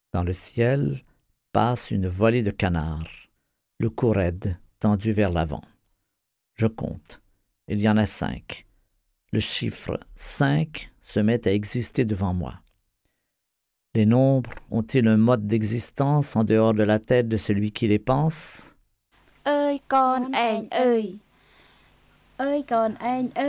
Dans le ciel passe une volée de canards, le cou raide, tendu vers l'avant. Je compte. Il y en a 5. Le chiffre 5 se met à exister devant moi. Les nombres ont-ils un mode d'existence en dehors de la tête de celui qui les pense? Ơi con anh ơi. Ơi con anh ơi.